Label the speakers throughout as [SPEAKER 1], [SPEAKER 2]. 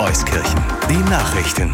[SPEAKER 1] Euskirchen. Die Nachrichten.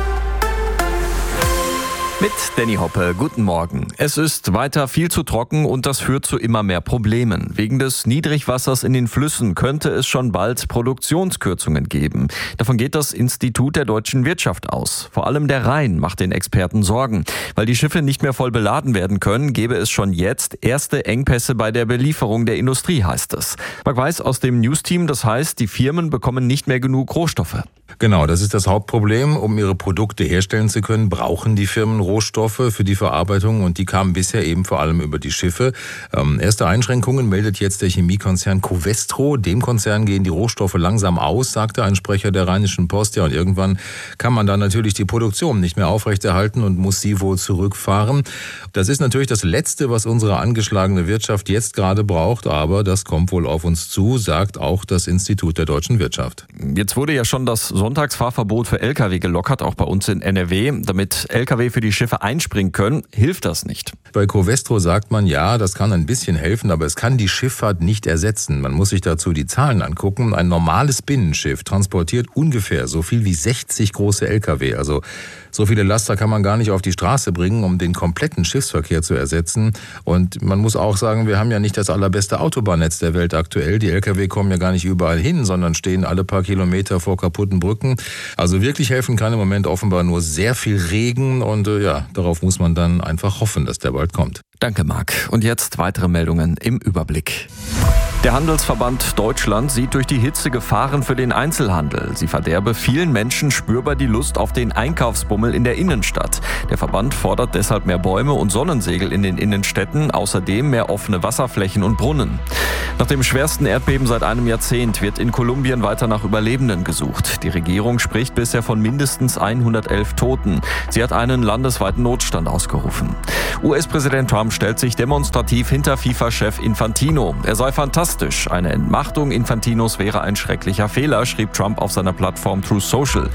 [SPEAKER 2] Mit Danny Hoppe, guten Morgen. Es ist weiter viel zu trocken und das führt zu immer mehr Problemen. Wegen des Niedrigwassers in den Flüssen könnte es schon bald Produktionskürzungen geben. Davon geht das Institut der deutschen Wirtschaft aus. Vor allem der Rhein macht den Experten Sorgen. Weil die Schiffe nicht mehr voll beladen werden können, gäbe es schon jetzt erste Engpässe bei der Belieferung der Industrie, heißt es. Marc Weiß aus dem News-Team, das heißt, die Firmen bekommen nicht mehr genug Rohstoffe.
[SPEAKER 3] Genau, das ist das Hauptproblem. Um ihre Produkte herstellen zu können, brauchen die Firmen Rohstoffe für die Verarbeitung und die kamen bisher eben vor allem über die Schiffe. Erste Einschränkungen meldet jetzt der Chemiekonzern Covestro. Dem Konzern gehen die Rohstoffe langsam aus, sagte ein Sprecher der Rheinischen Post. Ja, und irgendwann kann man dann natürlich die Produktion nicht mehr aufrechterhalten und muss sie wohl zurückfahren. Das ist natürlich das Letzte, was unsere angeschlagene Wirtschaft jetzt gerade braucht, aber das kommt wohl auf uns zu, sagt auch das Institut der deutschen Wirtschaft.
[SPEAKER 2] Jetzt wurde ja schon das Sonntagsfahrverbot für Lkw gelockert, auch bei uns in NRW. Damit Lkw für die Schiffe einspringen können, hilft das nicht.
[SPEAKER 3] Bei Covestro sagt man, ja, das kann ein bisschen helfen, aber es kann die Schifffahrt nicht ersetzen. Man muss sich dazu die Zahlen angucken. Ein normales Binnenschiff transportiert ungefähr so viel wie 60 große Lkw. Also so viele Laster kann man gar nicht auf die Straße bringen, um den kompletten Schiffsverkehr zu ersetzen. Und man muss auch sagen, wir haben ja nicht das allerbeste Autobahnnetz der Welt aktuell. Die Lkw kommen ja gar nicht überall hin, sondern stehen alle paar Kilometer vor kaputten Brücken. Also wirklich helfen kann im Moment offenbar nur sehr viel Regen und darauf muss man dann einfach hoffen, dass der bald kommt.
[SPEAKER 2] Danke, Marc. Und jetzt weitere Meldungen im Überblick. Der Handelsverband Deutschland sieht durch die Hitze Gefahren für den Einzelhandel. Sie verderbe vielen Menschen spürbar die Lust auf den Einkaufsbummel in der Innenstadt. Der Verband fordert deshalb mehr Bäume und Sonnensegel in den Innenstädten, außerdem mehr offene Wasserflächen und Brunnen. Nach dem schwersten Erdbeben seit einem Jahrzehnt wird in Kolumbien weiter nach Überlebenden gesucht. Die Regierung spricht bisher von mindestens 111 Toten. Sie hat einen landesweiten Notstand ausgerufen. US-Präsident Trump stellt sich demonstrativ hinter FIFA-Chef Infantino. Er sei fantastisch. Eine Entmachtung Infantinos wäre ein schrecklicher Fehler, schrieb Trump auf seiner Plattform Truth Social.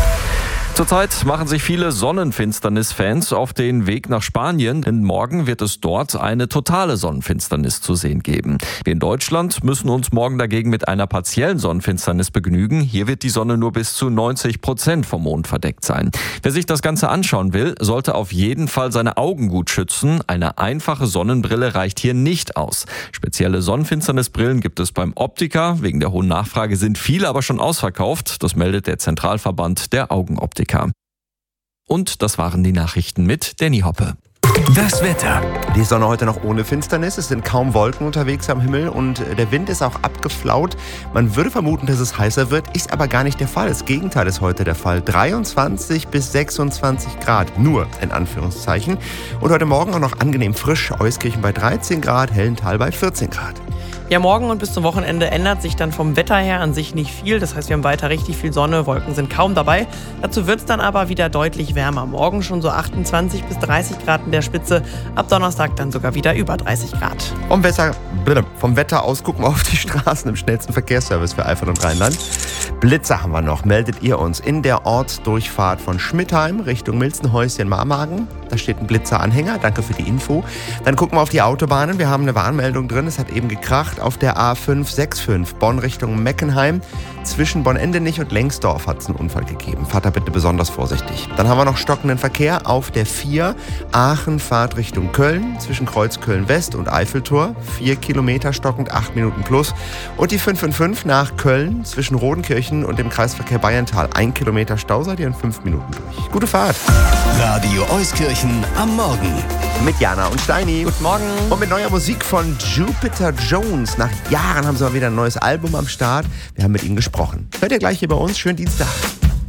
[SPEAKER 2] Zurzeit machen sich viele Sonnenfinsternis-Fans auf den Weg nach Spanien, denn morgen wird es dort eine totale Sonnenfinsternis zu sehen geben. Wir in Deutschland müssen uns morgen dagegen mit einer partiellen Sonnenfinsternis begnügen. Hier wird die Sonne nur bis zu 90% vom Mond verdeckt sein. Wer sich das Ganze anschauen will, sollte auf jeden Fall seine Augen gut schützen. Eine einfache Sonnenbrille reicht hier nicht aus. Spezielle Sonnenfinsternisbrillen gibt es beim Optiker. Wegen der hohen Nachfrage sind viele aber schon ausverkauft. Das meldet der Zentralverband der Augenoptiker. Und das waren die Nachrichten mit Danny Hoppe.
[SPEAKER 1] Das Wetter.
[SPEAKER 4] Die Sonne heute noch ohne Finsternis. Es sind kaum Wolken unterwegs am Himmel und der Wind ist auch abgeflaut. Man würde vermuten, dass es heißer wird, ist aber gar nicht der Fall. Das Gegenteil ist heute der Fall. 23 bis 26 Grad, nur in Anführungszeichen. Und heute Morgen auch noch angenehm frisch. Euskirchen bei 13 Grad, Hellental bei 14 Grad.
[SPEAKER 5] Ja, morgen und bis zum Wochenende ändert sich dann vom Wetter her an sich nicht viel. Das heißt, wir haben weiter richtig viel Sonne, Wolken sind kaum dabei. Dazu wird es dann aber wieder deutlich wärmer. Morgen schon so 28 bis 30 Grad in der Spitze. Ab Donnerstag dann sogar wieder über 30 Grad.
[SPEAKER 4] Vom Wetter aus gucken wir auf die Straßen im schnellsten Verkehrsservice für Eifel und Rheinland. Blitzer haben wir noch, meldet ihr uns. In der Ortsdurchfahrt von Schmidtheim Richtung Milzenhäuschen-Marmagen. Da steht ein Blitzeranhänger, danke für die Info. Dann gucken wir auf die Autobahnen. Wir haben eine Warnmeldung drin, es hat eben gekracht. Auf der A565 Bonn Richtung Meckenheim. Zwischen Bonn-Endenich und Lengsdorf hat es einen Unfall gegeben. Fahrt da bitte besonders vorsichtig. Dann haben wir noch stockenden Verkehr auf der 4 Aachen Fahrt Richtung Köln. Zwischen Kreuz Köln-West und Eiffeltor. 4 Kilometer stockend, 8 Minuten plus. Und die 555 nach Köln zwischen Rodenkirchen und dem Kreisverkehr Bayerntal. 1 Kilometer Stau seid ihr in 5 Minuten durch. Gute Fahrt.
[SPEAKER 1] Radio Euskirchen am Morgen.
[SPEAKER 4] Mit Jana und Steini.
[SPEAKER 5] Guten Morgen.
[SPEAKER 4] Und mit neuer Musik von Jupiter Jones. Nach Jahren haben sie mal wieder ein neues Album am Start. Wir haben mit ihnen gesprochen. Hört ihr gleich hier bei uns. Schönen Dienstag.